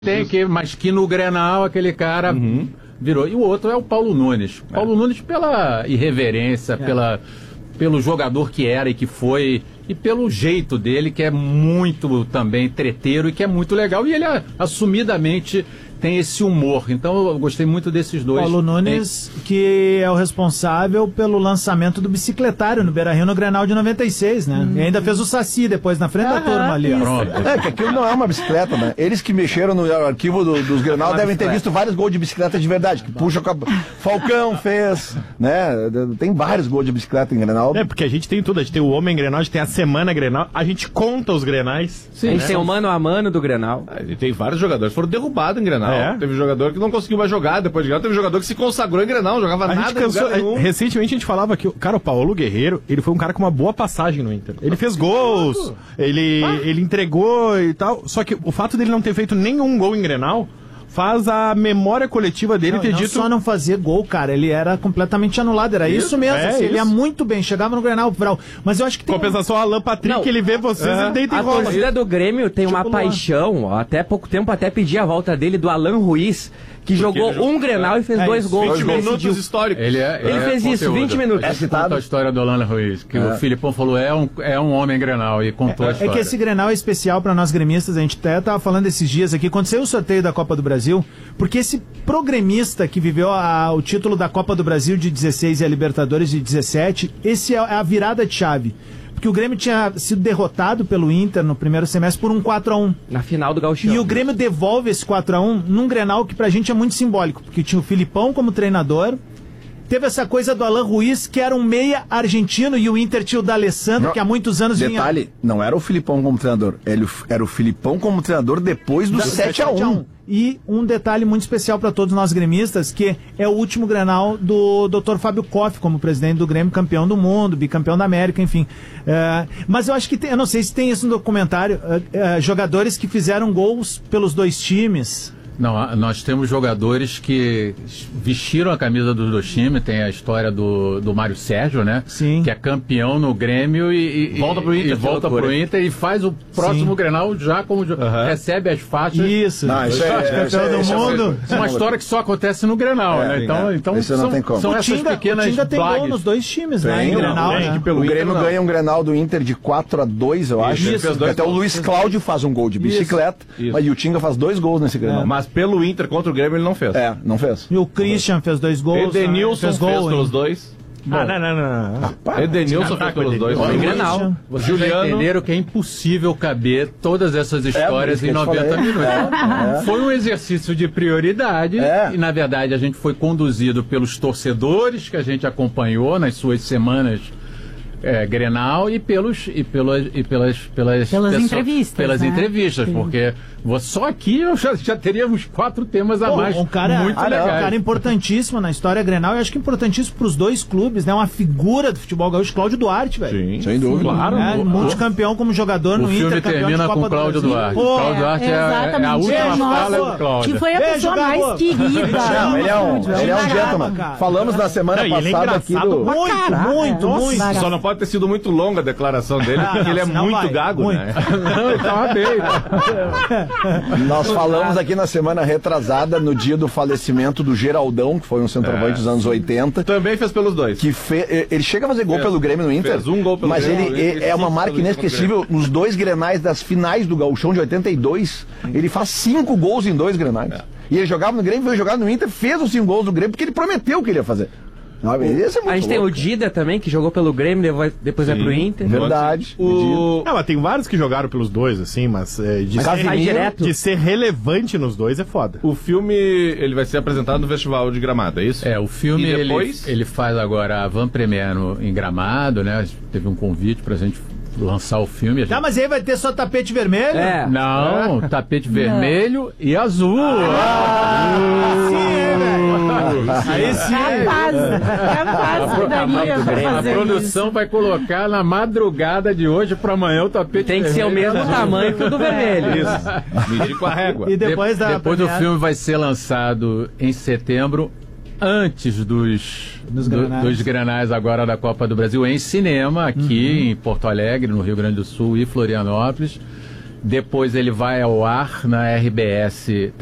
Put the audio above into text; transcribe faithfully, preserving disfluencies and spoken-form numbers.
Tem que, mas que no Grenal aquele cara uhum. virou. E o outro é o Paulo Nunes. É. Paulo Nunes pela irreverência, é. pela, pelo jogador que era e que foi, e pelo jeito dele, que é muito também treteiro e que é muito legal. E ele assumidamente tem esse humor. Então eu gostei muito desses dois. Paulo Nunes, é. que é o responsável pelo lançamento do bicicletário no Beira-Rio no Grenal de noventa e seis, né? Hum. E ainda fez o Saci depois na frente ah, da turma ali. Ó. É, que aquilo não é uma bicicleta, né? Eles que mexeram no arquivo do, dos Grenal devem ter visto vários gols de bicicleta de verdade, que puxa com a... Falcão fez, né? Tem vários gols de bicicleta em Grenal. É, porque a gente tem tudo, a gente tem o Homem Grenal, a gente tem a Semana Grenal, a gente conta os Grenais. Sim, a gente né? tem o mano a mano do Grenal. E tem vários jogadores que foram derrubados em Grenal. É. Teve jogador que não conseguiu mais jogar depois de Grenal, teve jogador que se consagrou em Grenal, não jogava a nada. Cansou, a, recentemente a gente falava que, cara, o Paulo Guerreiro, ele foi um cara com uma boa passagem no Inter. Ele fez gols, ele, ah. ele entregou e tal, só que o fato dele não ter feito nenhum gol em Grenal faz a memória coletiva dele não, ter não dito... só não fazer gol, cara, ele era completamente anulado, era isso, isso mesmo, é, assim, isso. Ele ia muito bem, chegava no Grenal, mas eu acho que tem... Compensação, um... Alan Patrick, não, ele vê vocês é. e deita e rola. A torcida do Grêmio tem tipo uma paixão, ó, até pouco tempo até pedi a volta dele, do Alan Ruiz, que Porque jogou um Grenal e fez é, dois gols. vinte minutos históricos. Ele, é, ele é fez conteúdo. isso, vinte minutos. É citado a história do Alan Ruiz, que é. o Filipão falou, é um, é um homem Grenal, e contou é, a história. É que esse Grenal é especial para nós gremistas, a gente até estava falando esses dias aqui, quando saiu o sorteio da Copa do Brasil, porque esse progremista que viveu a, o título da Copa do Brasil de dezesseis e a Libertadores de dezessete, esse é a virada de chave. Porque o Grêmio tinha sido derrotado pelo Inter no primeiro semestre por um quatro a um. Na final do Gauchão. E o Grêmio devolve esse quatro a um num Grenal que pra gente é muito simbólico, porque tinha o Filipão como treinador, teve essa coisa do Alan Ruiz, que era um meia argentino, e o Inter tinha o D'Alessandro, não, que há muitos anos detalhe, vinha... Detalhe, não era o Filipão como treinador, ele era o Filipão como treinador depois do da, sete a um. E um detalhe muito especial para todos nós gremistas, que é o último Grenal do doutor Fábio Koff como presidente do Grêmio, campeão do mundo, bicampeão da América, enfim. É, mas eu acho que, tem, eu não sei se tem isso no documentário, é, é, jogadores que fizeram gols pelos dois times... Não, nós temos jogadores que vestiram a camisa dos dois times. Tem a história do, do Mário Sérgio, né? Sim. Que é campeão no Grêmio e, e volta pro Inter, e volta pro Inter e faz o próximo Sim. Grenal já como uhum. recebe as faixas. Isso. Não, isso é, é, campeão do é, mundo. É uma história que só acontece no Grenal, é, né? Então, é. então isso são, não tem como. são essas Tinga, pequenas o Tinga tem blagues. gol nos dois times, tem, né? Em não, Grenal, tem, né? Pelo o Grêmio Inter, ganha um Grenal do Inter de quatro a dois, eu acho. Isso, Até o Luiz Cláudio faz um gol de bicicleta, isso. Mas o Tinga faz dois gols nesse Grenal. Mas pelo Inter contra o Grêmio ele não fez. É, não fez. E o Christian fez dois gols. Edenilson fez, fez gol, pelos dois. Bom. Ah, não, não, não. Ah, Edenilson fez pelos dois. Grenal. Vocês Juliano... entenderam que é impossível caber todas essas histórias é, em noventa minutos. É, é. Foi um exercício de prioridade é. e, na verdade, a gente foi conduzido pelos torcedores que a gente acompanhou nas suas semanas É, Grenal e pelos e pelas e pelas pelas, pelas pessoas, entrevistas, pelas né? entrevistas, Sim. porque só aqui eu já, já teríamos quatro temas a Pô, mais um cara, muito ah, legais. Um cara importantíssimo na história Grenal, e acho que importantíssimo para os dois clubes, né? Uma figura do futebol gaúcho, Cláudio Duarte, velho. Sim, sem dúvida. Claro, é, multicampeão como jogador o no filme Inter, campeão termina de Copa com Cláudio Duarte. Pô, Cláudio Duarte é, é, é a última fala do Cláudio. Que foi a Beijo, pessoa Gabo. mais querida. Não, ele é um, ele é um gentleman. Falamos na semana não, passada aqui do... Muito, Caraca, muito, nossa, muito. barato. Só não pode ter sido muito longa a declaração dele, porque ah, não, ele é muito vai, gago, muito. né? Não, ele tava bem. Nós falamos aqui na semana retrasada, no dia do falecimento do Geraldão, que foi um centroavante é. dos anos oitenta. Também fez pelos dois. Que fe... Ele chega a fazer gol fez, pelo Grêmio no Inter. Fez um gol pelo mas Grêmio, ele, ele é uma marca inesquecível. Nos dois Grenais das finais do Gauchão de oitenta e dois, ele faz cinco gols em dois Grenais. É. E ele jogava no Grêmio, veio jogar no Inter, fez os cinco gols do Grêmio, porque ele prometeu que ele ia fazer. Não, é a gente louco. tem o Dida também, que jogou pelo Grêmio, depois Sim, vai pro Inter. Verdade. O... Não, mas tem vários que jogaram pelos dois, assim, mas, é, de, mas ser, direto. de ser relevante nos dois é foda. O filme, ele vai ser apresentado no Festival de Gramado, é isso? É, o filme, e depois... ele, ele faz agora a Van Premier no, em Gramado, né? Teve um convite pra gente lançar o filme. A gente... Tá, mas aí vai ter só tapete vermelho? É. Não, é. tapete vermelho Não. e azul. Ah, ah, sim, velho. Aí sim. Capaz, capaz que daria pra fazer A produção isso. vai colocar na madrugada de hoje pra amanhã o tapete Tem que vermelho. ser o mesmo tamanho que o do vermelho. Isso. Medir com a régua. E depois, de, da depois o filme vai ser lançado em setembro, antes dos, dos, do, granais. dos granais agora da Copa do Brasil, em cinema, aqui uhum. em Porto Alegre, no Rio Grande do Sul e Florianópolis. Depois ele vai ao ar na R B S